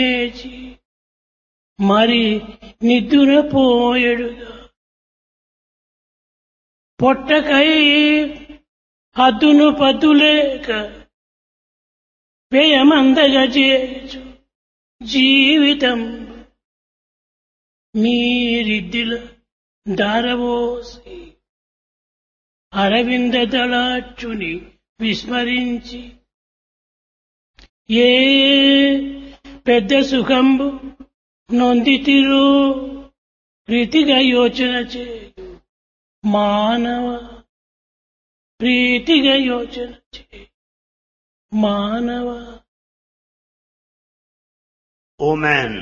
లేచి మరి నిద్దురపోయెడుగా పొట్టకై హద్దును పద్దులేక వ్యయమందగా చేచు జీవితం మీరిద్దిల దారవోసి అరవింద దళాచుని విస్మరించి ఏ పెద్ద సుఖంబు నొందితిరో ప్రీతిగా యోచన చేయు మానవ ప్రీతిగా యోచన చేయు మానవ. O man,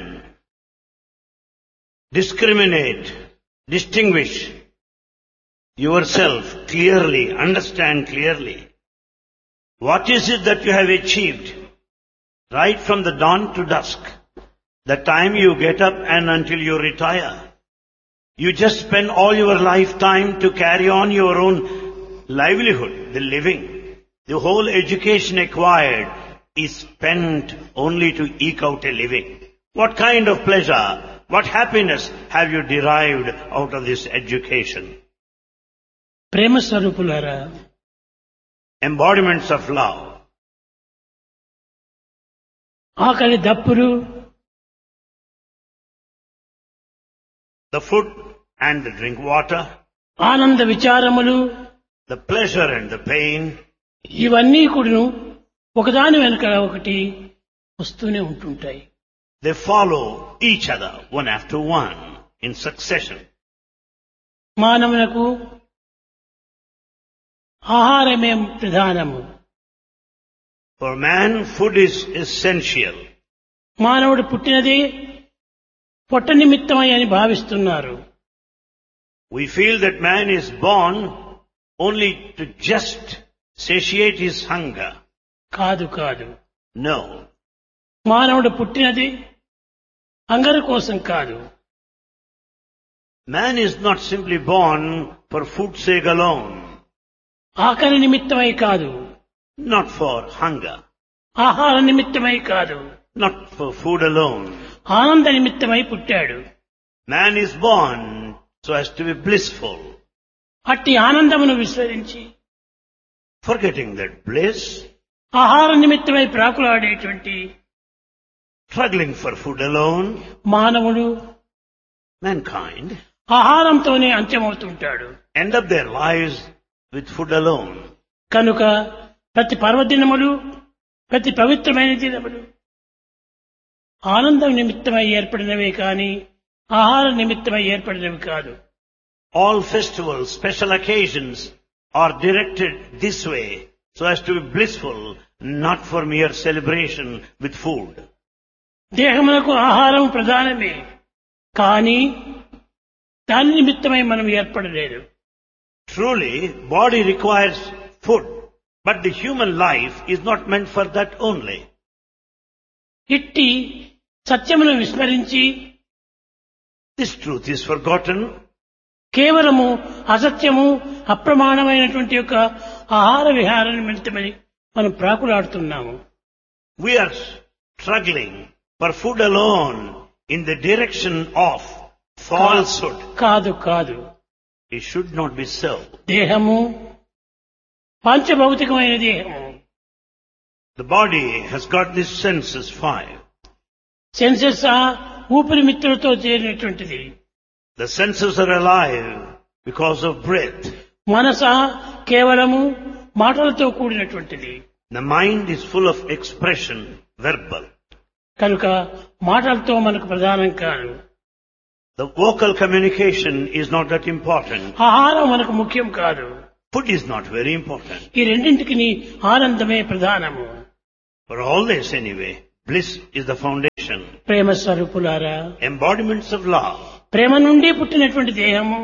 discriminate, distinguish yourself clearly, understand clearly. What is it that you have achieved right from the dawn to dusk, the time you get up and until you retire? You just spend all your lifetime to carry on your own livelihood, the living. The whole education acquired is spent only to eke out a living. What kind of pleasure, what happiness have you derived out of this education? ప్రేమ స్వరూపులారా, Embodiments of love. ఆకలి దప్పులు, The food and the drink water, ఆనంద విచారములు, the pleasure and the pain, ఇవన్నీ కూడాను ఒకదాని వెనుక ఒకటి వస్తూనే ఉంటుంటాయి. they follow each other one after one in succession. మానవునకు ఆహారమే ప్రధానము. For man, food is essential. మానవుడు పుట్టినది పొట్ట నిమిత్తమై అని భావిస్తున్నారు. We feel that man is born only to just satiate his hunger. కాదు కాదు, No. మానవుడు పుట్టినది అంగరు కోసం కాదు. Man is not simply born for food's sake alone, ఆకలి నిమిత్తమై కాదు, not for hunger, ఆహార నిమిత్తమై కాదు, not for food alone. ఆనంద నిమిత్తమై పుట్టాడు. Man is born so as to be blissful, అట్టి ఆనందమును విస్మరించి forgetting that bliss, ఆహార నిమిత్తమై ప్రాకులాడేటువంటి struggling for food alone. మానవుడు Mankind ఆహారంతోనే అంత్యమవుతుంటాడు. end up their lives with food alone. కనుక ప్రతి పర్వదినములు, ప్రతి పవిత్రమైన దినములు ఆనందం నిమిత్తమై ఏర్పడినవే కాని ఆహార నిమిత్తమై ఏర్పడినవి కాదు. All festivals, special occasions are directed this way so as to be blissful, not for mere celebration with food. దేహమునకు ఆహారం ప్రధానమే, కానీ దాని నిమిత్తమై మనం ఏర్పడలేదు. Truly, body requires food, but the human life is not meant for that only. ఇట్టి సత్యమును విస్మరించి This truth is forgotten. కేవలము అసత్యము, అప్రమాణమైనటువంటి యొక్క ఆహార విహార నిమిత్తమని మనం ప్రాకులాడుతున్నాము. We are struggling for food alone in the direction of falsehood. కాదు కాదు, It should not be so. దేహము పంచభౌతికమైన దేహము. The body has got these senses five. Senses ఊపిరి మిత్రులతో చేరినటువంటిది. The senses are alive because of breath. మనస కేవలము మాటలతో కూడినటువంటిది. The mind is full of expression, verbal. కనుక మాటలతో మనకు ప్రధానం కాదు. The vocal communication is not that important. ఆహారం మనకు ముఖ్యం కాదు. Food is not very important. ఈ రెండింటికి ఆనందమే ప్రధానము. For all this anyway, bliss is the foundation. ప్రేమ స్వరూపులారా, Embodiments of love. ప్రేమ నుండి పుట్టినటువంటి దేహము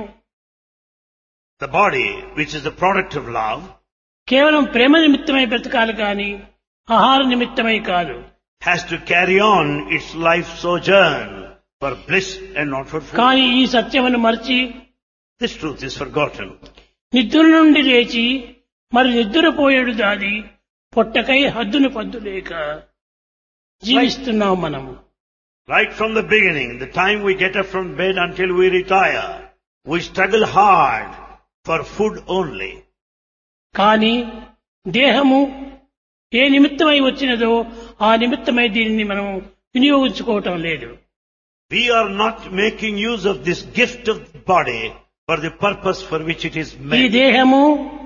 The body, which is the product of love, కేవలం ప్రేమ నిమిత్తమై బ్రతకాలి కానీ ఆహార నిమిత్తమై కాదు. has to carry on its life sojourn for bliss and not for food. కానీ ఈ సత్యమును మరచి This truth is forgotten. నిద్ర నుండి లేచి మరి నిద్రపోయేడు దాది పొట్టకై హద్దును పద్దు లేక జీవిస్తున్నాం మనము. Right from the beginning, the time we get up from bed until we retire, we struggle hard for food only. కానీ దేహము ఏ నిమిత్తమై వచ్చినదో ఆ నిమిత్తమై దీనిని మనం వినియోగించుకోవటం లేదు. We are not making use of this gift of the body for the purpose for which it is ఈ made. దేహము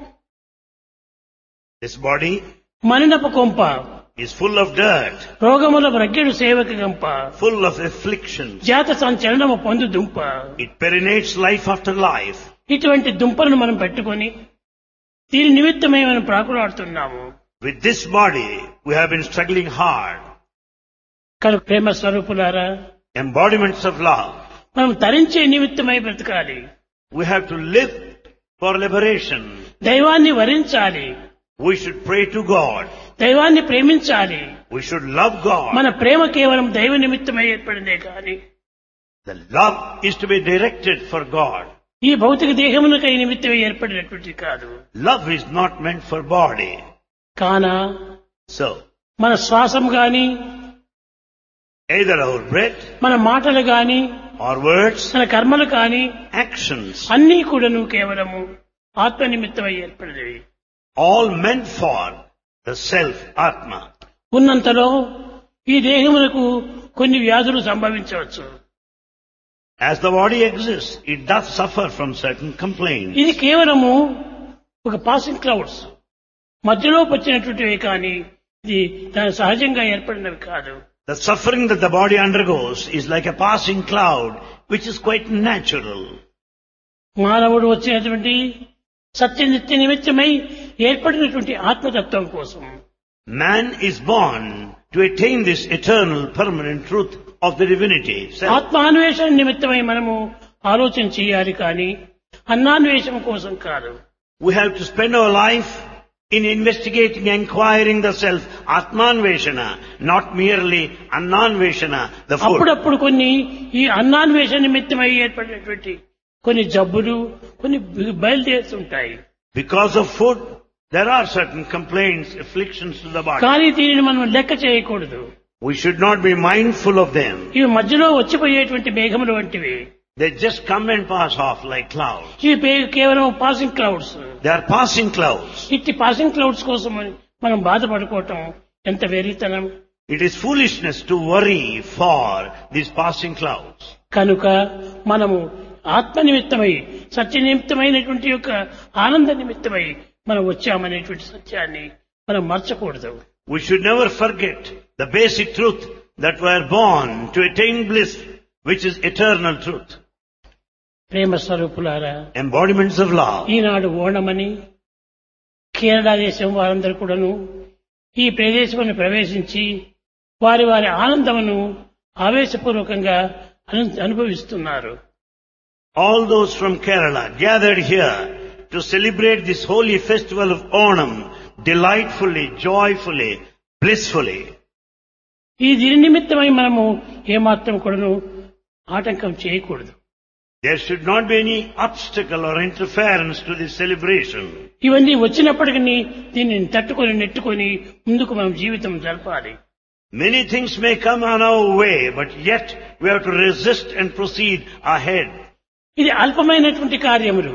This body మనినపు కొంప, is full of dirt, రోగముల వ్రగ్గెడు సేవక గంప, full of afflictions. జాత సంచలనము పొందు దుంప. It perinates life after life. ఇటువంటి దుంపలను మనం పెట్టుకొని దీని నిమిత్తమై మనం ప్రాకులాడుతున్నాము. With this body, we have been struggling hard. కనుక ప్రేమ స్వరూపులారా, Embodiments of love. మనం తరించే నిమిత్తమై బ్రతకాలి. We have to live for liberation. దైవాన్ని వరించాలి, We should pray to God. దైవాన్ని ప్రేమించాలి. We should love God. మన ప్రేమ కేవలం దైవ నిమిత్తమై ఏర్పడిందే కానీ The love is to be directed for God. ఈ భౌతిక దేహమునకై నిమిత్తమై ఏర్పడినటువంటిది కాదు. Love is not meant for body. కాన So, మన శ్వాసం గాని, either our breath మన మాటలు గాని, or words, మన కర్మలు కాని actions, అన్నీ కూడాను కేవలము ఆత్మ నిమిత్తమై ఏర్పడినవి. all meant for the self, Atma. ఉన్నంతలో ఈ దేహమునకు కొన్ని వ్యాధులు సంభవించవచ్చు. As the body exists, it does suffer from certain complaints. ఇది కేవలము ఒక పాసింగ్ క్లౌడ్స్ మధ్యలో వచ్చినటువంటివి కానీ ఇది దాని సహజంగా ఏర్పడినవి కాదు. The suffering that the body undergoes is like a passing cloud, which is quite natural. మానవుడు వచ్చినటువంటి సత్యనిత్య నిమిత్తమై ఏర్పడినటువంటి ఆత్మతత్వం కోసం Man is born to attain this eternal, permanent truth of the divinity. Self. ఆత్మాన్వేషణ నిమిత్తమై మనము ఆలోచన చేయాలి కానీ అన్నాన్వేషణ కోసం కాదు. We have to spend our life in investigating, inquiring the self, Atmanveshana, not merely Annanveshana, the food. అప్పుడప్పుడు కొన్ని ఈ అన్నాన్వేషణ నిమిత్తమై ఏర్పడినటువంటి కొన్ని జబ్బులు కొన్ని బయలుదేరుతుంటాయి. Because of food, there are certain complaints, afflictions to the body. కానీ దీనిని మనం లెక్క చేయకూడదు. We should not be mindful of them. ఇవి మధ్యలో వచ్చిపోయేటువంటి మేఘములు వంటివి. They just come and pass off like clouds. ఇవి కేవలం passing clouds. They are passing clouds. ఇట్టి పాసింగ్ క్లౌడ్స్ కోసం మనం బాధపడుకోవటం ఎంత వెర్రితనం. It is foolishness to worry for these passing clouds. కనుక మనము ఆత్మ నిమిత్తమై సత్య నిమిత్తమైనటువంటి యొక్క ఆనంద నిమిత్తమై మనం వచ్చామనేటువంటి సత్యాన్ని మనం మర్చకూడదు. We should never forget the basic truth that we are born to attain bliss, which is eternal truth. ప్రేమ స్వరూపులారా, Embodiments of love. ఈనాడు ఓణమని కేరళ దేశం వారందరూ కూడాను ఈ ప్రదేశమును ప్రవేశించి వారి వారి ఆనందమును ఆవేశపూర్వకంగా అనుభవిస్తున్నారు. All those from Kerala gathered here to celebrate this holy festival of Onam delightfully, joyfully, blissfully. ఈ దీని నిమిత్తమై మనము ఏమాత్రం కూడాను ఆటంకం చేయకూడదు. There should not be any obstacle or interference to this celebration. ఇవన్నీ వచ్చినప్పటికీ దీన్ని తట్టుకొని నెట్టుకొని ముందుకు మనం జీవితం జరపాలి. Many things may come on our way, but yet we have to resist and proceed ahead. ఇది అల్పమైనటువంటి కార్యములు.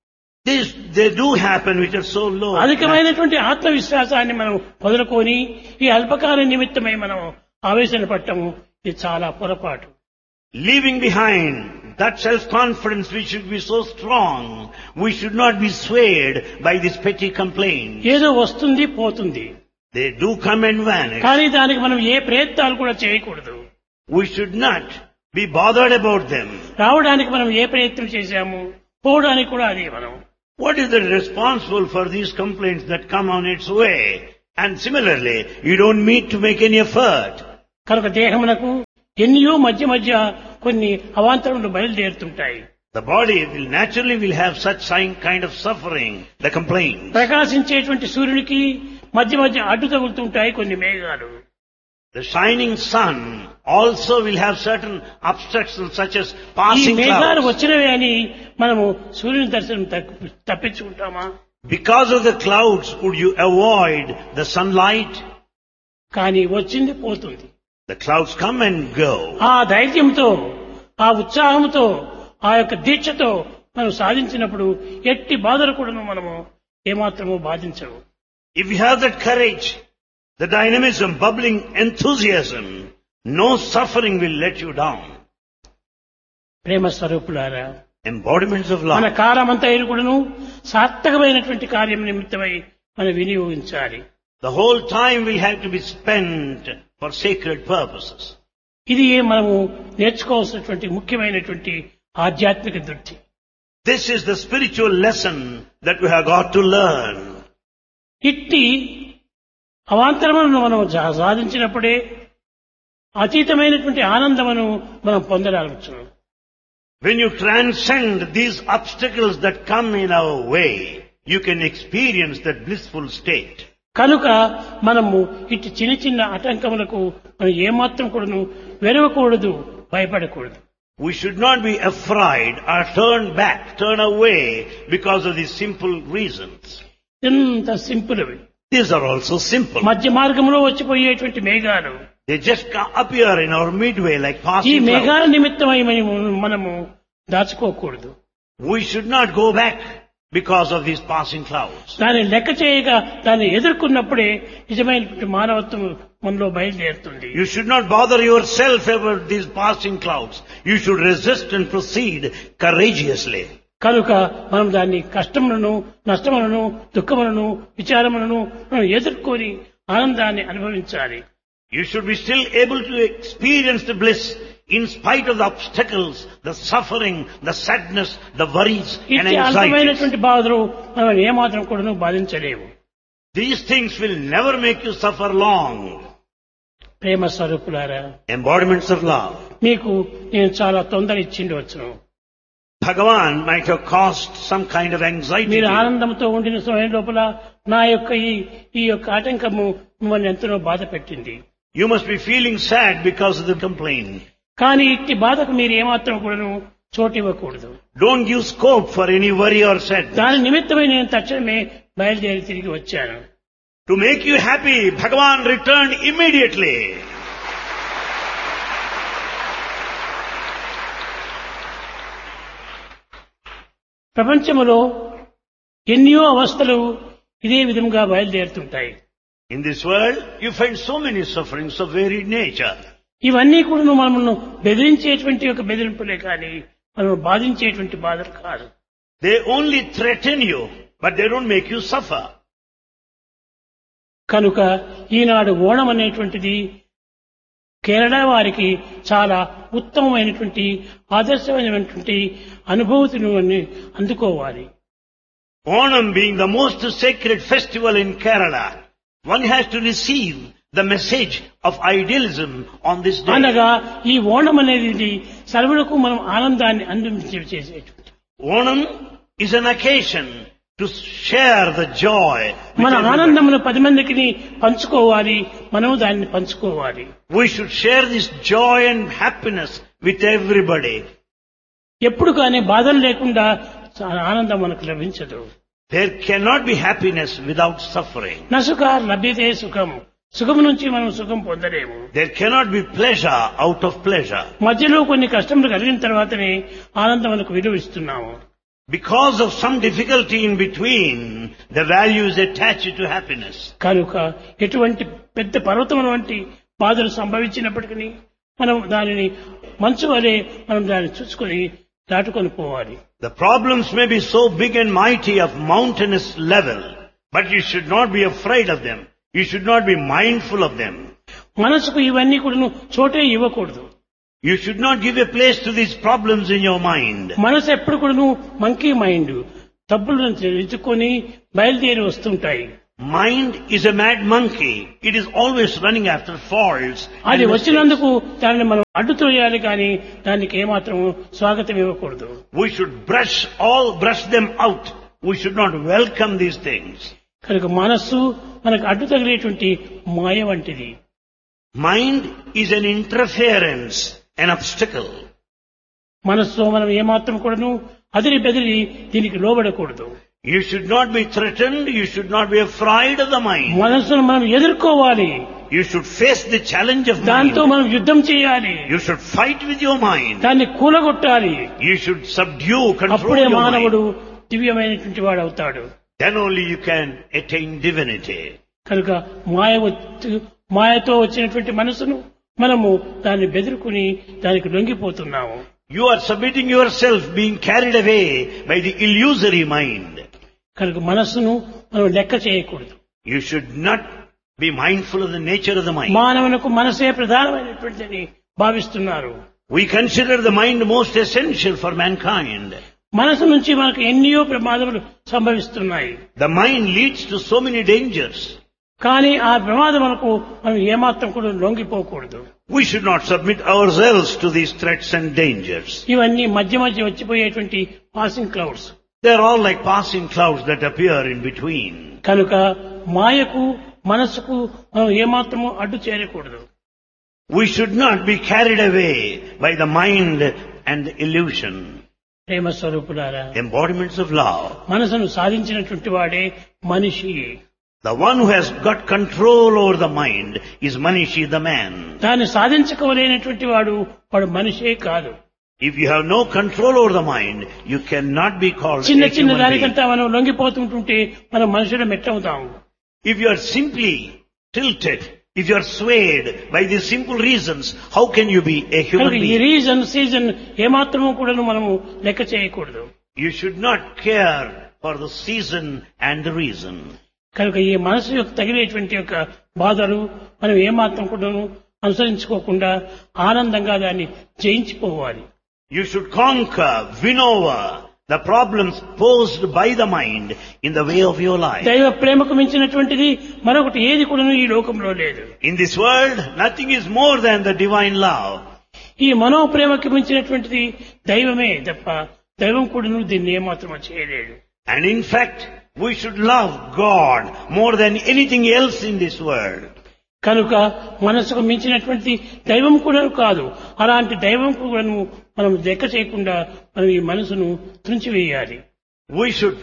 They do happen which are so low. అధికమైనటువంటి ఆత్మవిశ్వాసాన్ని మనం వదులుకొని ఈ అల్పకాల నిమిత్తమై మనం ఆవేశన పట్టము ఇది చాలా పొరపాటు. Leaving behind that self-confidence which should be so strong, we should not be swayed by this petty complaint. ఏదో వస్తుంది పోతుంది. They do come and vanish. కానీ దానికి మనం ఏ ప్రయత్నాలు కూడా చేయకూడదు. We should not be bothered about them. రావడానికి మనం ఏ ప్రయత్నం చేశాము, పోవడానికి కూడా అదే మనం. What is the responsible for these complaints that come on its way? And similarly, you don't need to make any effort. కనుక దేహమునకు ఎన్నో మధ్య మధ్య కొన్ని అవాంతరములు బయలుదేరుతుంటాయి. The body will naturally have such kind of suffering, the complaint. ప్రకాశించేటువంటి సూర్యునికి మధ్య మధ్య అడ్డు తగులుతుంటాయి కొన్ని మేఘాలు. The shining sun also will have certain obstructions such as ఈ passing మేఘాలు clouds. వచ్చినవే అని మనము సూర్యుని దర్శనం తప్పించుకుంటామా? Because of the clouds, would you avoid the sunlight? కానీ వచ్చింది పోతుంది. The clouds come and go. ఆ ధైర్యంతో, ఆ ఉత్సాహంతో, ఆ యొక్క దీక్షతో మనం సాధించినప్పుడు ఎట్టి బాధలు కూడా మనము ఏమాత్రము బాధించవు. If you have that courage, the dynamism, bubbling enthusiasm, no suffering will let you down. ప్రేమ స్వరూపులారా, Embodiments of మన love. కాలమంతా కూడాను సార్థకమైనటువంటి కార్యం నిమిత్తమై మనం వినియోగించాలి. The whole time will have to be spent for sacred purposes. ఇది మనము నేర్చుకోవాల్సినటువంటి ముఖ్యమైనటువంటి ఆధ్యాత్మిక దృష్టి. This is the spiritual lesson that we have got to learn. ఇట్టి అవాంతరములను మనం సాధించినప్పుడే అతీతమైనటువంటి ఆనందమును మనం పొందగలుగుతాం. When you transcend these obstacles that come in our way, you can experience that blissful state. కనుక మనము ఇట్టి చిన్న చిన్న ఆటంకములకు మనం ఏమాత్రం కూడాను వెరవకూడదు, భయపడకూడదు. We should not be afraid or turn back, turn away because of these simple reasons. ఎంత సింపుల్ అవి. These are also simple. మధ్య మార్గంలో వచ్చిపోయేటువంటి మేఘాలు, They just appear in our midway like ఈ passing మేఘాల clouds. నిమిత్తమై మనము దాచుకోకూడదు. We should not go back because of these passing clouds. దాన్ని లెక్క చేయగా దాన్ని ఎదుర్కొన్నప్పుడే నిజమైనటువంటి మానవత్వం మనలో బయలుదేరుతుంది. You should not bother yourself about these passing clouds. You should resist and proceed courageously. కనుక మనం దాన్ని కష్టములను, నష్టములను, దుఃఖములను, విచారములను మనం ఎదుర్కొని ఆనందాన్ని అనుభవించాలి. You should be still able to experience the bliss in spite of the obstacles, the suffering, the sadness, the worries and ఇట్టి anxieties. అల్పమైనటువంటి బాధలు మనం ఏమాత్రం కూడా బాధించలేము. These things will never make you suffer long. ప్రేమ స్వరూపులారా, Embodiments of love. మీకు నేను చాలా తొందర ఇచ్చిండవచ్చును. Bhagavan might have caused some kind of anxiety. మీరు to you. ఆనందంతో ఉండిన సమయం లోపల నా యొక్క ఈ యొక్క ఆటంకము మిమ్మల్ని ఎంతనో బాధ పెట్టింది. You must be feeling sad because of the complaint. కానీ ఇట్టి బాధకు మీరు ఏమాత్రం కూడాను చోటు ఇవ్వకూడదు. Don't give scope for any worry or sadness. దాని నిమిత్తమై నేను తక్షణమే బయలుదేరి తిరిగి వచ్చాను. To make you happy, Bhagavan returned immediately. ప్రపంచములో ఎన్నో అవస్థలు ఇదే విధంగా బయలుదేరుతుంటాయి. In this world, you find so many sufferings of varied nature. ఇవన్నీ కూడా మనల్ని బెదిరించేటువంటి ఒక బెదిరింపులే కానీ మనం బాధించేటువంటి బాధలు కాదు. They only threaten you, but they don't make you suffer. కనుక ఈనాడు ఓణం అనేటువంటిది కేరళ వారికి చాలా ఉత్తమమైనటువంటి ఆదర్శమైనటువంటి అనుభూతిని అందుకోవాలి. Onam being the most sacred festival in Kerala, one has to receive the message of idealism on this day. అనగా ఈ ఓణం అనేది సర్వులకు మనం ఆనందాన్ని అందించేటువంటి. Onam is an occasion to share the joy. with మన everybody. ఆనందమును 10 మందికి పంచుకోవాలి, మనము దాన్ని పంచుకోవాలి. We should share this joy and happiness with everybody. ఎప్పుడు కానీ బాధలు లేకుండా ఆనందం మనకు లభించదు. There cannot be happiness without suffering. నసుఖ లభ్యతే సుఖం, సుఖం నుంచి మనం సుఖం పొందలేము. There cannot be pleasure out of pleasure. మధ్యలో కొన్ని కష్టములు కలిగిన తర్వాతనే ఆనందం మనకు విలువ ఇస్తున్నాము. Because of some difficulty in between, the value is attached to happiness. కనుక ఎటువంటి పెద్ద పర్వతం వంటి బాధలు సంభవించినప్పటికీ మనం దానిని మంచు వలె మనం దాన్ని చూసుకొని దాటుకొని పోవాలి. The problems may be so big and mighty of mountainous level, but you should not be afraid of them. You should not be mindful of them. మనసుకు ఇవన్నీ కూడా చోటే ఇవ్వకూడదు. You should not give a place to these problems in your mind. మనసు ఎప్పుడు కూడా monkey mind, తప్పులను ఎత్తుకొని బయలుదేరి వస్తుంటాయి. Mind is a mad monkey. It is always running after faults. అది and mistakes. వచ్చినందుకు దాన్ని మనం అడ్డుతోయాలి కానీ దానికి ఏమాత్రం స్వాగతం ఇవ్వకూడదు. We should brush them out. We should not welcome these things. కనుక మనస్సు మనకు అడ్డు తగిలేటువంటి మాయ వంటిది. Mind is an interference, an obstacle. మనస్సులో మనం ఏమాత్రం కూడాను అదిరి బెదిరి దీనికి లోబడకూడదు. You should not be threatened, you should not be afraid of the mind. మనసును మనం ఎదుర్కోవాలి. You should face the challenge of దాంతో mind. మనం యుద్ధం చేయాలి. You should fight with your mind. దాన్ని కూలగొట్టాలి. You should subdue, control అప్పుడే your మానవుడు mind. దివ్యమైనటువంటి వాడు అవుతాడు. Then only you can attain divinity. కనుక మాయతో వచ్చినటువంటి మనసును మనము దాన్ని బెదురుకుని దానికి లొంగిపోతున్నాము. You are submitting yourself, being carried away by the illusory mind. కనుక మనస్సును మనం లెక్క చేయకూడదు. You should not be mindful of the nature of the mind. మానవునికి మనసే ప్రధానమైనటువంటిదని భావిస్తున్నారు. We consider the mind most essential for mankind. మనసు నుంచి మనకు ఎన్నో ప్రమాదములు సంభవిస్తున్నాయి. The mind leads to so many dangers. కానీ ఆ ప్రమాదములకు మనం ఏమాత్రం కూడా లొంగిపోకూడదు. We should not submit ourselves to these threats and dangers. ఇవన్నీ మధ్య మధ్య వచ్చిపోయేటువంటి passing clouds. They are all like passing clouds that appear in between. కనుక మాయకు మనసుకు మనం ఏమాత్రము అడ్డు చేరకూడదు. We should not be carried away by the mind and the illusion. ప్రేమ స్వరూపులారా, Embodiments of love. మనసును సాధించినటువంటి వాడే మనిషి. The one who has got control over the mind is Manishi, the man. దాన్ని సాధించుకోలేనటువంటి వాడు మనిషే కాదు. If you have no control over the mind, you cannot be called a చిన్న చిన్న human being. దానికంతా మనం లొంగిపోతుంటుంటే మనం మనుషులు మెట్టవుతాము. If you are simply tilted, if you are swayed by these simple reasons, how can you be a human కనుక ఈ being? Reason season ఏమాత్రము కూడా మనము లెక్క చేయకూడదు. You should not care for the season and the reason. కనుక ఈ మనసు యొక్క తగిలేటువంటి యొక్క బాధలు మనం ఏమాత్రం కూడా అనుసరించుకోకుండా ఆనందంగా దాన్ని జయించిపోవాలి. You should conquer, win over the problems posed by the mind in the way of your life. దైవ ప్రేమకు మించినటువంటిది మరొకటి ఏది కూడా ఈ లోకంలో లేదు. In this world, nothing is more than the divine love. ఈ మనోప్రేమకి మించినటువంటిది దైవమే తప్ప దైవం కూడా దీన్ని ఏమాత్రం చేయలేడు. And in fact, we should love God more than anything else in this world. కనుక మనసుకు మించినటువంటి దైవం కూడా కాదు. అలాంటి దైవం కూడా మనం లెక్క చేయకుండా మనం ఈ మనసును తుంచివేయాలి. We should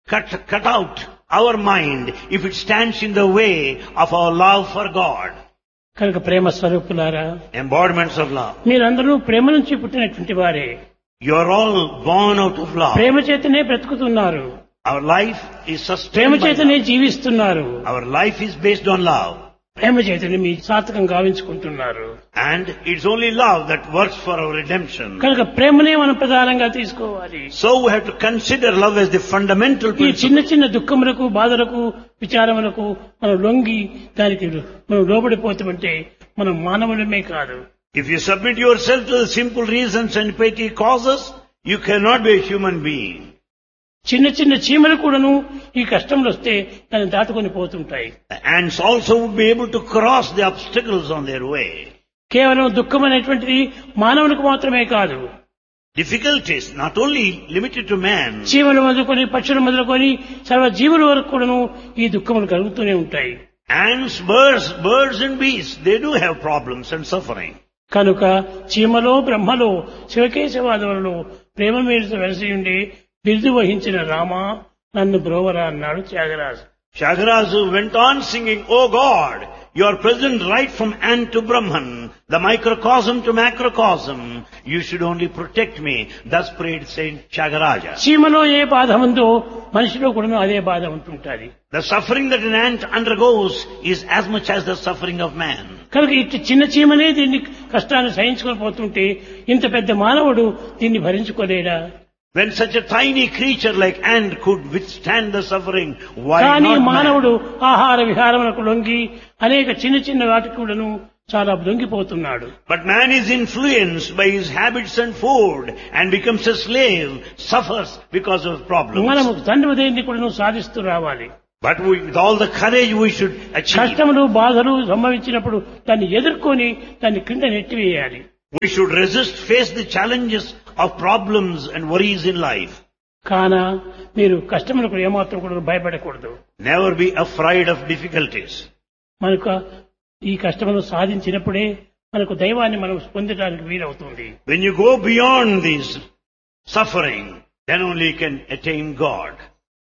cut out our mind if it stands in the way of our love for God. కనుక ప్రేమ స్వరూపులారా, Embodiments of love. మీరందరూ ప్రేమ నుంచి పుట్టినటువంటి వారే. You are all born out of love. ప్రేమ చేతనే బ్రతుకుతున్నారు. Our life is Prema sustained by చేతనే love. జీవిస్తున్నారు. Our life is based on love. ప్రేమ చేతనే మీ సార్థకం గావించుకుంటున్నారు. And it's only love that works for our redemption. కనుక ప్రేమనే మనం ప్రధానంగా తీసుకోవాలి. So we have to consider love as the fundamental ఈ చిన్న principle. చిన్న దుఃఖములకు బాధలకు విచారములకు మనం లొంగి దానికి మనం లోబడిపోతామంటే మనం మానవులమే కాదు. If you submit yourself to the simple reasons and petty causes, you cannot be a human being. చిన్న చిన్న చీమలు కూడాను ఈ కష్టంలో వస్తే దాన్ని దాటుకొని పోతుంటాయి. The ants also would be able to cross the obstacles on their way. కేవలం దుఃఖం అనేటువంటిది మానవునికి మాత్రమే కాదు. Difficulties not only limited to man. చీమలు మొదలుకొని పక్షులు మొదలుకొని సర్వ జీవుల వరకు కూడాను ఈ దుఃఖములు కలుగుతూనే ఉంటాయి. Ants, birds and beasts, they do have problems and suffering. కనుక చీమలో బ్రహ్మలో శివకేశవాదులలో ప్రేమ మీద వెలసి ఉండి బిరుదు వహించిన రామ నన్ను బ్రోవరా అన్నాడు Tyagaraju. Tyagaraja went on singing, "O God, you are present right from ant to Brahman, the microcosm to macrocosm. You should only protect me." Thus prayed Saint Tyagaraja. చీమలో ఏ బాధ ఉందో మనిషిలో కూడా అదే బాధ ఉంటుంటుంది. The suffering that an ant undergoes is as much as the suffering of man. కనుక ఇటు చిన్న చీమనే దీన్ని కష్టాన్ని సహించుకొని పోతుంటే ఇంత పెద్ద మానవుడు దీన్ని భరించుకోలేడా? When such a tiny creature like ant could withstand the suffering, why కానీ not మానవుడు man? ఆహార విహారములకు లొంగి అనేక చిన్న చిన్న వాటికి కూడాను చాలా లొంగిపోతున్నాడు. But man is influenced by his habits and food and becomes a slave, suffers because of problems. మనము తండ్రి ఉదయాన్ని కూడాను సాధిస్తూ రావాలి. But with all the courage we should achieve. కష్టములు బాధలు సంభవించినప్పుడు దాన్ని ఎదుర్కొని దాన్ని క్రింద నెట్టివేయాలి. We should resist, face the challenges of problems and worries in life. కానా మీరు కష్టములకు ఏమాత్రం కూడా భయపడకూడదు. Never be afraid of difficulties. మనకు ఈ కష్టమును సాధించినప్పుడే మనకు దైవాన్ని మనం పొందడానికి వీలవుతుంది. When you go beyond this suffering, then only you can attain God.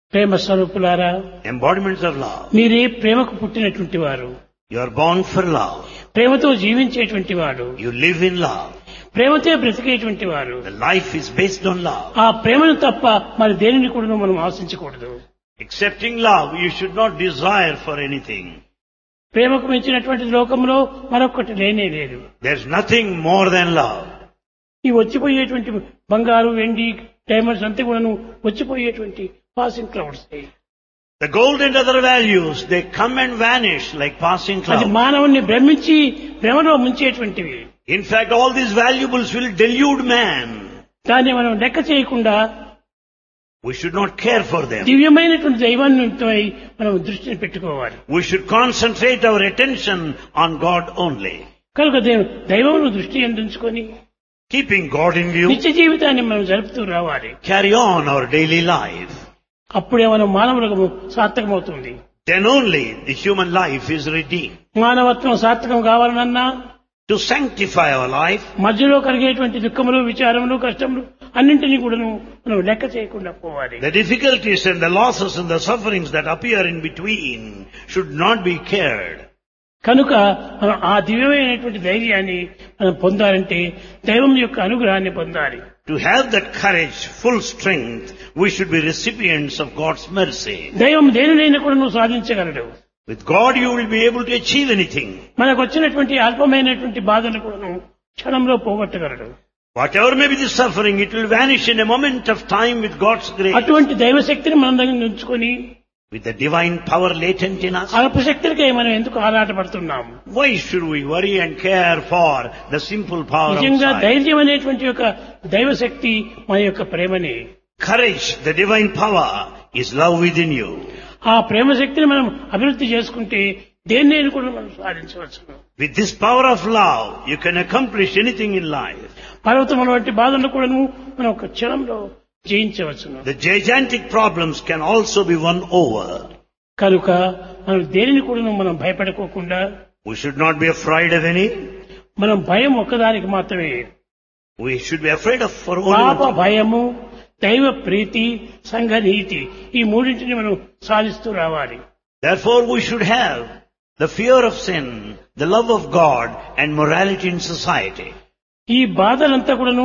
ప్రేమ స్వరూపులారా, embodiments of love. మీరే ప్రేమకు పుట్టినటువంటి వారు, You are born for love. ప్రేమతో జీవించేటువంటి వాడు, You live in love. ప్రేమతో బ్రతికేటువంటి వారు. The life is based on love. ఆ ప్రేమను తప్ప మరి దేనిని కూడా మనం ఆశించకూడదు. Accepting love, you should not desire for anything. ప్రేమకు మించినటువంటి లోకంలో మరొకటి లేనే లేదు. There's nothing more than love. ఈ వచ్చిపోయేటువంటి బంగారు, వెండి, డైమండ్స్ అంతా కూడాను వచ్చిపోయేటువంటి passing clouds. The gold and other values, they come and vanish like passing అది clouds. మానవుని భ్రమించి భ్రమలో ముంచేటువంటివి. In fact, all these valuables will delude man. దాన్ని మనం లెక్క చేయకుండా We should not care for them. దివ్యమైనటువంటి దైవాన్నిపై మనం దృష్టిని పెట్టుకోవాలి. We should concentrate our attention on God only. కనుక దైవమును దృష్టి అందించుకొని Keeping God in view, నిత్య జీవితాన్ని మనం జరుపుతూ రావాలి. carry on our daily life. అప్పుడే మనం మానవులకు సార్థకమవుతుంది. Then only the human life is redeemed. మానవత్వం సార్థకం కావాలనన్నా, To sanctify our life, మధ్యలో కలిగేటువంటి దుఃఖములు, విచారములు, కష్టములు అన్నింటినీ కూడాను మనం లెక్క చేయకుండా పోవాలి. the difficulties and the losses and the sufferings that appear in between should not be cared. కనుక మనం ఆ దివ్యమైనటువంటి ధైర్యాన్ని మనం పొందాలంటే దైవం యొక్క అనుగ్రహాన్ని పొందాలి. To have that courage, full strength, we should be recipients of God's mercy. దైవం దేనినైనా కూడా నువ్వు సాధించగలడు. With God you will be able to achieve anything. మనకు వచ్చినటువంటి అల్పమైనటువంటి బాధను కూడా క్షణంలో పోగొట్టగలడు. Whatever may be the suffering, it will vanish in a moment of time with God's grace. అటువంటి దైవశక్తిని మన దగ్గర ఉంచుకొని With the divine power latent in us, అల్పశక్తికి మనం ఎందుకు ఆరాటపడుతున్నాము? why should we worry and care for the simple power నిజంగా outside? ధైర్యం అనేటువంటి యొక్క దైవశక్తి మన యొక్క ప్రేమని. Courage, the divine power, is love within you. ఆ ప్రేమ శక్తిని మనం అభివృద్ధి చేసుకుంటే దేన్నైనా కూడా మనం సాధించవచ్చు. With this power of love, you can accomplish anything in life. పర్వతముల వంటి బాధలను కూడా మనం ఒక క్షణంలో జయించవచ్చును. The gigantic problems can also be won over. కనుక మనం దేనిని కూడా మనం భయపడుకోకుండా, We should not be afraid of any. మనం భయం ఒక్కదానికి మాత్రమే. We should be afraid of for only పాప one thing. భయము, దైవ ప్రీతి, సంఘ నీతి, ఈ మూడింటిని మనం సాధిస్తూ రావాలి. Therefore, we should have the fear of sin, the love of God, and morality in society. ఈ బాధలంతా కూడాను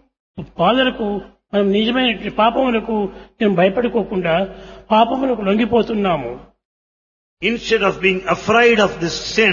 బాధలకు మనం నిజమైన పాపములకు మేము భయపడుకోకుండా పాపములకు లొంగిపోతున్నాము. Instead of being afraid of this sin,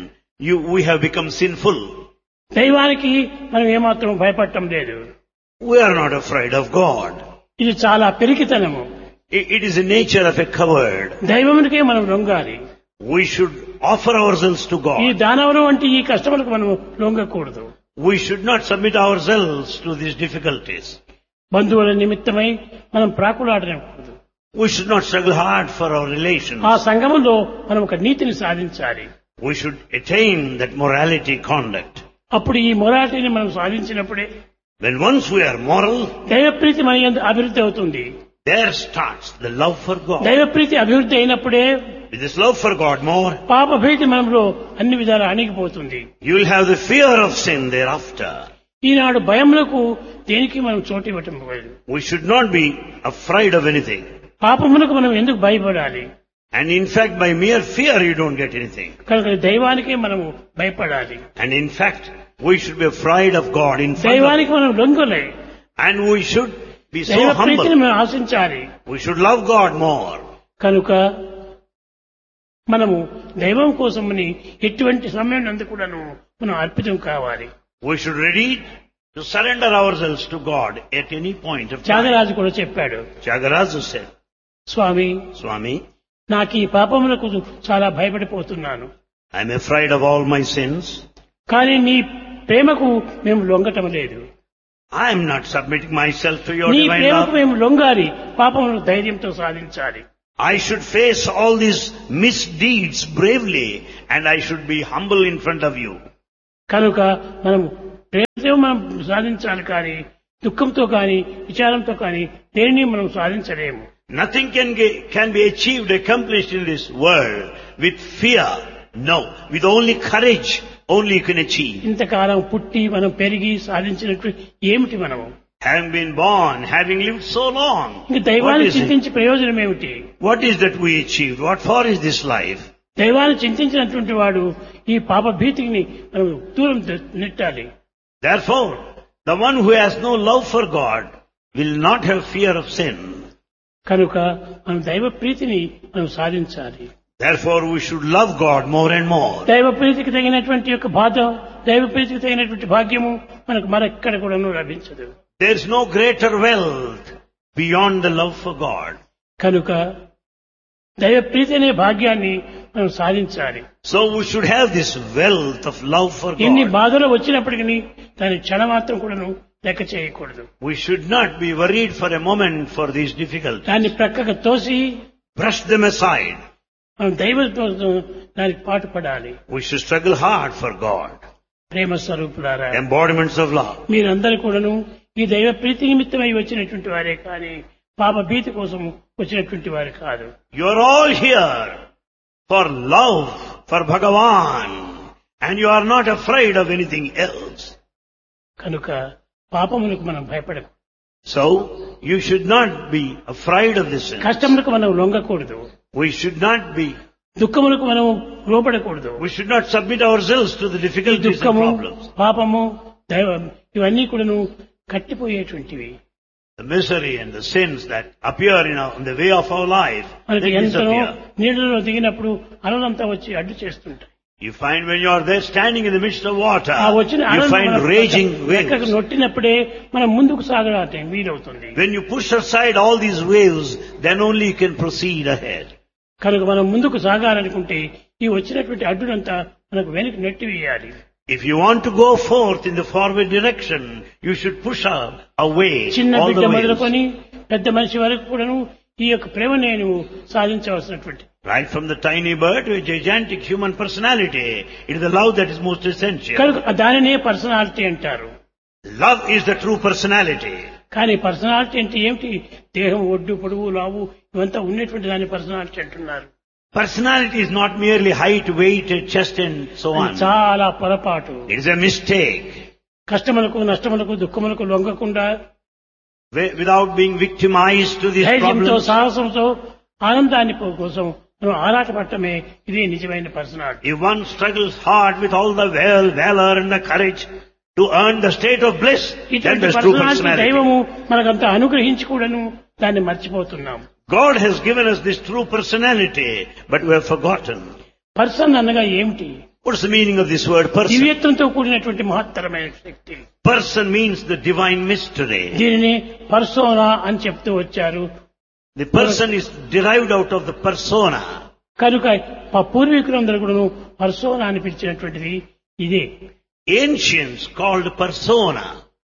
we have become sinful. దైవానికి మనం ఏమాత్రం భయపడటం లేదు. We are not afraid of God. ఇది చాలా పెరికితనము. It is the nature of a coward. దైవమునికే మనం లొంగాలి. We should offer ourselves to ఈ God. దానవరం వంటి ఈ కష్టములకు మనం లొంగకూడదు. We should not submit ourselves to these difficulties. బంధువుల నిమిత్తమై మనం ప్రాకులాడకూడదు. We should not struggle hard for our relations. ఆ సంఘములో మనం ఒక నీతిని సాధించాలి. We should attain that morality conduct. అప్పుడు ఈ మొరాలిటీని మనం సాధించినప్పుడే When once we are moral, దైవప్రీతి మన యందు అభివృద్ధి అవుతుంది. there starts the love for God. దైవప్రీతి అభివృద్ధి అయినప్పుడే With this love for God more, పాప భీతి మనలో అన్ని విధాలు అణిగిపోతుంది. you will have the fear of sin thereafter. ఈనాడు భయములకు దేనికి మనం చోటు ఇవ్వటం లేదు. We should not be afraid of anything. పాపములకు మనం ఎందుకు భయపడాలి? And in fact, by mere fear you don't get anything. కనుక దైవానికే మనము భయపడాలి. And in fact, we should be afraid of God in front of దైవానికి మనం లొంగలే. And we should be so దైవ ప్రీతిని humble. మనం ఆశించాలి. We should love God more. కనుక మనము దైవం కోసమని ఎటువంటి సమయం నందు కూడాను మనం అర్పితం కావాలి. We should ready to surrender ourselves to God at any point of time. Tyagaraju కూడా చెప్పాడు, Tyagaraja said, స్వామి, Swami, నాకు ఈ పాపములకు చాలా భయపడిపోతున్నాను. I am afraid of all my sins. కానీ నీ ప్రేమకు మేము లొంగటం లేదు. I am not submitting myself to your నీ divine ప్రేమకు love. మేము లొంగాలి, పాపమును ధైర్యంతో సాధించాలి. I should face all these misdeeds bravely and I should be humble in front of you. కనుక మనం ప్రేమతో మనం సాధించాలి, కానీ దుఃఖంతో కానీ విచారంతో కానీ దేనిని మనం సాధించలేము. Nothing can be achieved, accomplished in this world with fear. No, with only courage, only you can achieve. ఇంతకాలం పుట్టి మనం పెరిగి సాధించినట్టు ఏమిటి మనము? Having been born, having lived so long, ఇంక what దైవాన్ని is it? చింతించి ప్రయోజనం ఏమిటి? What is that we achieved? What for is this life? దైవాన్ని చింతించినటువంటి వాడు ఈ పాప భీతిని మనం దూరం నెట్టాలి. Therefore, the one who has no love for God will not have fear of sin. కనుక మనం దైవ ప్రీతిని మనం సాధించాలి. Therefore, we should love God more and more. దైవ ప్రీతికి తగినటువంటి యొక్క బాధ, దైవ ప్రీతికి తగినటువంటి భాగ్యము మనకు మరెక్కడ కూడాను లభించదు. There is no greater wealth beyond the love for God. కనుక దైవ ప్రీతి అనే భాగ్యాన్ని మనం సాధించాలి. So we should have this wealth of love for ఎన్ని God. బాధలు వచ్చినప్పటికీ దాని క్షణమాత్రం కూడాను లెక్క చేయకూడదు. We should not be worried for a moment for these difficulties. దాన్ని ప్రక్కకు తోసి Brush them aside. మనం దైవంతో దానికి పాటుపడాలి. We should struggle hard for God. ప్రేమ స్వరూపులారా, Embodiments of love. మీరందరూ కూడాను ఈ దైవ ప్రీతి నిమిత్తమై వచ్చినటువంటి వారే కానీ పాప భీతి కోసం వచ్చినటువంటి వారు కాదు. You are all here for love for Bhagavan, and you are not afraid of anything else. కనుక పాపములకు మనం భయపడకు, So, you should not be afraid of this sin. కష్టములకు మనం లొంగకూడదు, We should not be, దుఃఖములకు మనం లోపడకూడదు. we should not submit ourselves to the ఈ difficulties and దుఃఖము, problems. పాపము, దైవం ఇవన్నీ కూడాను కట్టిపోయేటువంటివి. The misery and the sins that appear in the way of our life, మనకి they ఎంతనో disappear. నీళ్ళలో దిగినప్పుడు అలలంతా వచ్చి అడ్డు చేస్తుంటాయి. You find when you are there standing in the midst of water, ఆ వచ్చిన you అలలు find మన raging లెక్కకు waves. నొట్టినప్పుడే మనం ముందుకు సాగడానికి వీలవుతుంది. When you push aside all these waves, then only you can proceed ahead. కనుక మనం ముందుకు సాగాలనుకుంటే ఈ వచ్చినటువంటి అడ్డునంతా మనకు వెనక్కి నెట్టివేయాలి. If you want to go forth in the forward direction, you should push away చిన్న all బిడ్డ the waves. మొదలుకొని పెద్ద మనిషి వరకు కూడాను ఈ యొక్క ప్రేమనే నువ్వు సాధించవలసినటువంటి. Right from the tiny bird to a gigantic human personality, it is the love that is most essential. కనుక దానినే పర్సనాలిటీ అంటారు. Love is the true personality. కానీ పర్సనాలిటీ అంటే ఏమిటి? దేహం ఒడ్డు పొడవు లావు ఇవంతా ఉన్నటువంటి దాని పర్సనాలిటీ అంటున్నారు. Personality is not merely height, weight, chest and so అది on. చాలా పొరపాటు. It is a mistake. కష్టములకు, నష్టములకు, దుఃఖములకు లొంగకుండా Without being victimized to these ధైర్యంతో, problems, సాహసంతో ఆనందాన్ని కోసం మనం ఆరాటపడటమే ఇదే నిజమైన personality. if one struggles hard with all the valor and the courage to earn the state of bliss, then ఇటువంటి there's true పర్సనాలిటీ personality. దైవము మనకంతా అనుగ్రహించి కూడాను దాన్ని మర్చిపోతున్నాం. God has given us this true personality, but we have forgotten. Person అనగా ఏమిటి? What's the meaning of this word person? దివ్యత్వంతో కూడినటువంటి మహత్తరమైన శక్తి. Person means the divine mystery. దీనిని పర్సోనా అని చెప్తూ వచ్చారు. The person is derived out of the persona. కనుక పూర్వీకులందరూ కూడాను పర్సోనా అని పిలిచినటువంటిది ఇదే. Ancients called persona.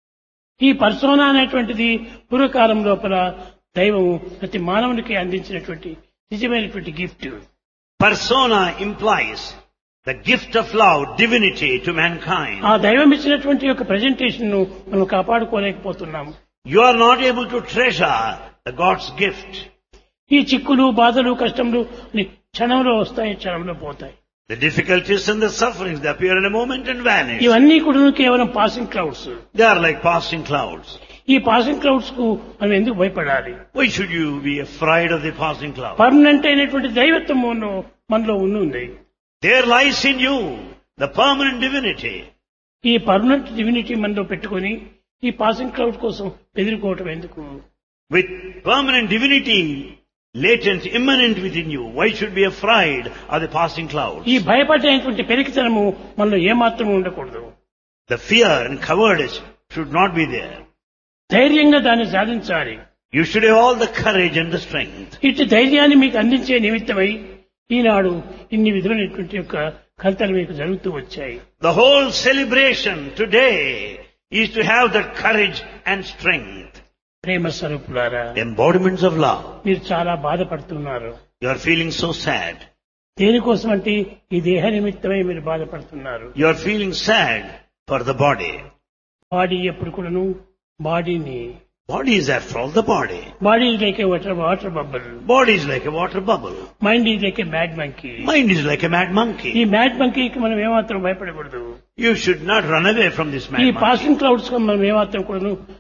ఈ పర్సోనా అనేటువంటిది పూర్వకాలం లోపల దైవము ప్రతి మానవునికి అందించినటువంటి నిజమైనటువంటి gift. Persona implies the gift of love, divinity to mankind. ఆ దైవం ఇచ్చినటువంటి యొక్క ప్రెజెంటేషన్ ను మనం కాపాడుకోలేకపోతున్నాము. You are not able to treasure the God's gift. ఈ చిక్కులు, బాధలు, కష్టములు అని క్షణంలో వస్తాయి, క్షణంలో పోతాయి. The difficulties and the sufferings, they appear in a moment and vanish. ఇవన్నీ కూడా కేవలం passing clouds. They are like passing clouds. ఈ పాసింగ్ క్లౌడ్స్ కు మనం ఎందుకు భయపడాలి? Why should you be afraid of the passing cloud? Permanent అయినటువంటి దైవత్వం మనలో ఉంది. There lies in you the permanent divinity. ఈ పర్మనెంట్ డివినిటీ మనలో పెట్టుకొని ఈ పాసింగ్ క్లౌడ్ కోసం ఎదుర్కోవటం ఎందుకు? With permanent divinity latent, immanent within you, why should you be afraid of the passing clouds? ఈ భయపడేటువంటి పెరికితనము మనలో ఏమాత్రం ఉండకూడదు. The fear and cowardice should not be there. ధైర్యంగా దాన్ని సాధించాలి. You should have all the courage and the strength. ఇట్టి ధైర్యాన్ని మీకు అందించే నిమిత్తమై ఈనాడు ఇన్ని విధమైనటువంటి యొక్క కర్తలు మీకు జరుగుతూ వచ్చాయి. The whole celebration today is to have that courage and strength. ప్రేమ స్వరూపులారా, Embodiments of love. మీరు చాలా బాధపడుతున్నారు. You are feeling so sad. దేనికోసం అంటే ఈ దేహ నిమిత్తమై మీరు బాధపడుతున్నారు. You are feeling sad for the body. Body ఎప్పుడు కూడాను బాడీని Body is after all the body. Body is like A water bubble. Body is like a water bubble. Mind is like A mad monkey. Mind is like a mad ఈ monkey. Mad మంకీకి మనం ఏమాత్రం భయపడకూడదు. You should not run away from this mad ఈ monkey. Passing clouds కు మనం ఏమాత్రం కూడాను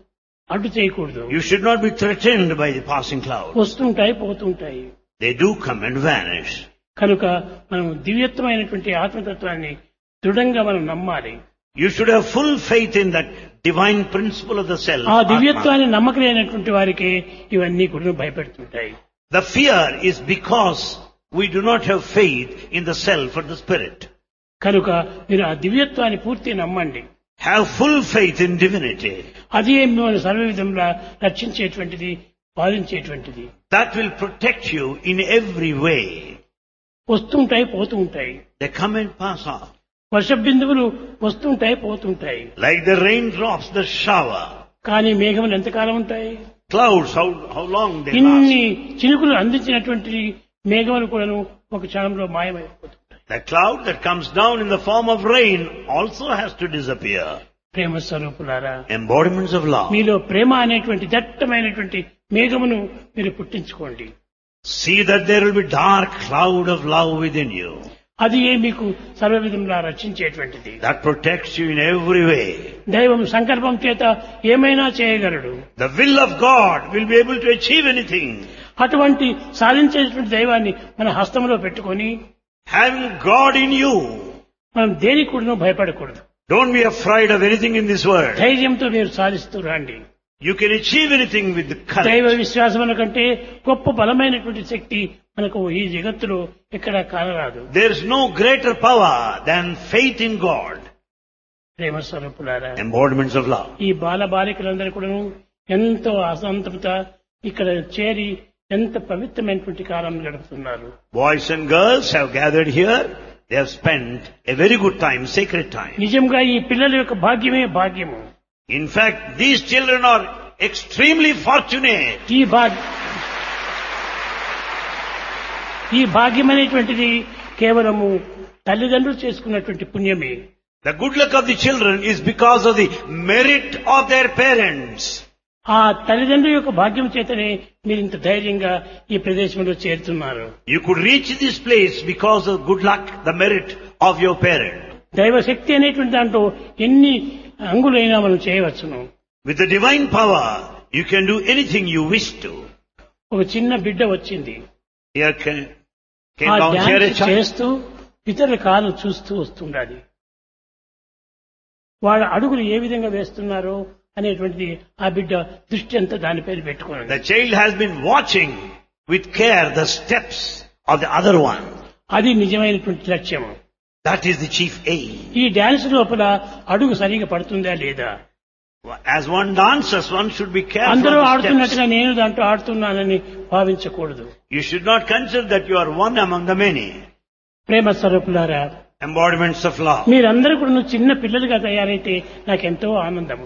అడ్డు చేయకూడదు. You should not be threatened by the passing cloud. వస్తుంటాయి, పోతుంటాయి. They do come and vanish. కనుక మనం దివ్యత్వమైనటువంటి ఆత్మతత్వాన్ని దృఢంగా మనం నమ్మాలి. You should have full faith in that divine principle of the self. ఆ Atma. దివ్యత్వాన్ని నమ్మకలేనటువంటి వారికి ఇవన్నీ కూడా భయపెడుతుంటాయి. The fear is because we do not have faith in the self or the spirit. కనుక మీరు ఆ దివ్యత్వాన్ని పూర్తి నమ్మండి. Have full faith in divinity. అది మిమ్మల్ని సర్వ విధంగా రక్షించేటువంటిది, పాలించేటువంటిది. That will protect you in every way. వస్తుంటాయి, పోతూ ఉంటాయి. They come and pass off. వర్ష బిందువులు వస్తుంటాయి, పోతుంటాయి. Like the raindrops, the shower. కానీ మేఘములు ఎంతకాలం ఉంటాయి? Clouds, how long they ఇన్ని last. చినుకులు అందించినటువంటి మేఘములు కూడాను ఒక క్షణంలో మాయమైపోతుంటాయి. The cloud that comes down in the form of rain also has to disappear. ప్రేమ స్వరూపులారా, Embodiments of love. మీలో ప్రేమ అనేటువంటి దట్టమైనటువంటి మేఘమును మీరు పుట్టించుకోండి. See that there will be dark cloud of love within you. అది మీకు సర్వ విధంగా రక్షించేటువంటిది. That protects you in every way. దైవం సంకల్పం చేత ఏమైనా చేయగలడు. The will of God will be able to achieve anything. అటువంటి సాధించేటువంటి దైవాన్ని మన హస్తంలో పెట్టుకొని Having God in you, మనం దేనికి కూడా భయపడకూడదు. don't be afraid of anything in this world. ధైర్యంతో మీరు సాధిస్తూ రండి. You can achieve anything with the దైవ courage. విశ్వాసం కంటే గొప్ప బలమైనటువంటి శక్తి మనకు ఈ జగత్తులో ఎక్కడా కానరాదు. There is no greater power than faith in God. ప్రేమ స్వరూపులారా, Embodiments of love. ఈ బాల బాలికలందరూ కూడా ఎంతో అసంతృప్త ఇక్కడ చేరి ఎంత పవిత్రమైనటువంటి కాలం గడుపుతున్నారు. Boys and girls have gathered here. They have spent a very good time, sacred time. నిజంగా ఈ పిల్లల యొక్క భాగ్యమే భాగ్యము. In fact, these children are extremely fortunate. ఈ భాగ్యం అనేటువంటిది కేవలము తల్లిదండ్రులు చేసుకున్నటువంటి పుణ్యమే. The good luck of the children is because of the merit of their parents. ఆ తల్లిదండ్రుల యొక్క భాగ్యం చేతనే మీరు ఇంత ధైర్యంగా ఈ ప్రదేశంలో చేరుతున్నారు. You could reach this place because of good luck, the merit of your parent. దైవ శక్తి అనేటువంటి దాంట్లో ఎన్ని అంగులైనా మనం చేయవచ్చును. With the divine power, you can do anything you wish to. ఒక చిన్న బిడ్డ వచ్చింది. Here came ఆ down here a dance child. చేస్తూ ఇతరుల కాలు చూస్తూ వస్తుండాలి. వాళ్ళ అడుగులు ఏ విధంగా వేస్తున్నారో అనేటువంటిది ఆ బిడ్డ దృష్టి అంతా దానిపైన పెట్టుకున్నది. The child has been watching with care the steps of the other one. అది నిజమైనటువంటి లక్ష్యం. That is the chief aim. ఈ డాన్స్ లోపల అడుగు సరిగా పడుతుందా లేదా? As one dances, one should be careful అందరూ of the steps. ఆడుతున్నట్టుగా నేను దాంట్లో ఆడుతున్నానని భావించకూడదు. You should not consider that you are one among the many. ప్రేమ స్వరూపులారా, Embodiments of love. మీరందరూ కూడా చిన్న పిల్లలుగా తయారైతే నాకెంతో ఆనందము.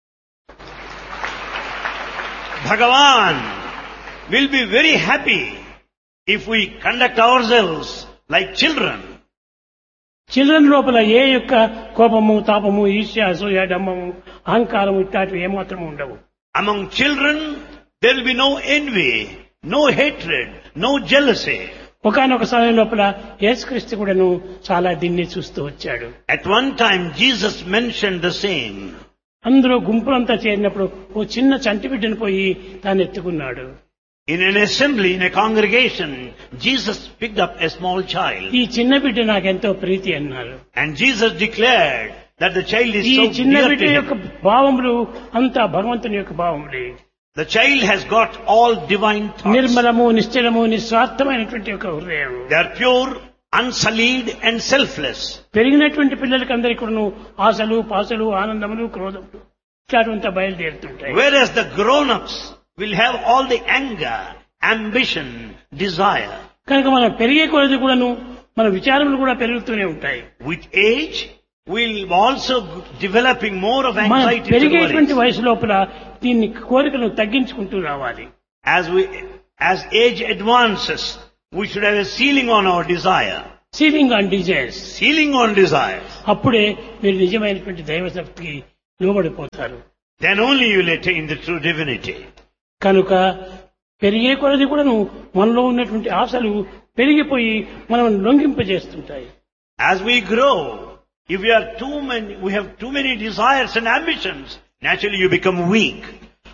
Bhagavan will be very happy if we conduct ourselves like children. Children లోపల ఏ యొక్క కోపము, తాపము, ఈర్ష్య, అసూయ, డమ్మము, అహంకారము ఇట్లాంటివి ఏమాత్రం ఉండవు. Among children, there will be no envy, no hatred, no jealousy. ఒకనొక సమయం లోపల యేసుక్రీస్తు కూడాను చాలా దీన్ని చూస్తూ వచ్చాడు. At one time, Jesus mentioned the same. అందరూ గుంపులంతా చేరినప్పుడు ఓ చిన్న చంటి బిడ్డను పోయి తాను ఎత్తుకున్నాడు. In an assembly, in a congregation, Jesus picked up a small child. ఈ చిన్న బిడ్డ నాకెంతో ప్రీతి అన్నారు. And Jesus declared that the child is ఈ so చిన్న dear బిడ్డ to యొక్క him. భావములు అంతా భగవంతుని యొక్క భావములే. The child has got all divine thoughts. నిర్మలము, నిశ్చలము, నిస్వార్థమైనటువంటి ఒక హృదయం. They are pure, unsullied and selfless. పెరిగినటువంటి పిల్లలకి అందరికీ కూడాను ఆశలు, పాశలు, ఆనందములు, క్రోధములు ఇట్లాంటివంతా బయలుదేరుతుంటాయి. Whereas the grown-ups will have all the anger, ambition, desire. కనుక మనం పెరిగే కొలది కూడాను మన విచారములు కూడా పెరుగుతూనే ఉంటాయి. With age, we'll also developing more of మనం anxiety and పెరిగేటువంటి worries. వయసు లోపల దీన్ని కోరికను తగ్గించుకుంటూ రావాలి. As age advances, we should have a ceiling on our desire. Ceiling on desires. Ceiling on desire. అప్పుడే మీరు నిజమైనటువంటి దైవ శక్తికి లోబడిపోతారు. Then only you will attain the true divinity. కనుక పెరిగే కొలది కూడాను మనలో ఉన్నటువంటి ఆశలు పెరిగిపోయి మనం లొంగింపజేస్తుంటాయి. As we grow, if we have too many desires and ambitions, naturally you become weak.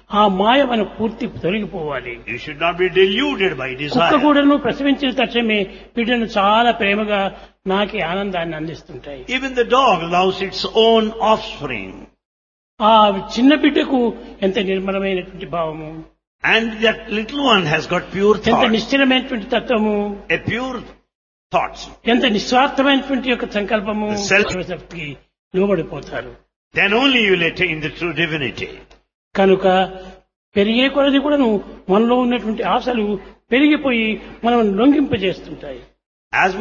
ఆ మాయ మనకు పూర్తి తొలగిపోవాలి. You should not be deluded by కుక్క desire. కూడాను ప్రసవించిన తక్షణమే బిడ్డను చాలా ప్రేమగా నాకి ఆనందాన్ని అందిస్తుంటాయి. Even the dog loves its own offspring. ఆ చిన్న బిడ్డకు ఎంత నిర్మలమైనటువంటి భావము, And that little one has got pure ఎంత thoughts, నిశ్చలమైనటువంటి తత్వము, a pure thoughts. ఎంత నిస్వార్థమైనటువంటి యొక్క సంకల్పము, The self- సర్వశక్తికి లోబడిపోతారు. Then only you will attain the true divinity. కనుక పెరిగే కొలది కూడాను మనలో ఉన్నటువంటి ఆశలు పెరిగిపోయి మనం లొంగింపజేస్తుంటాయి. As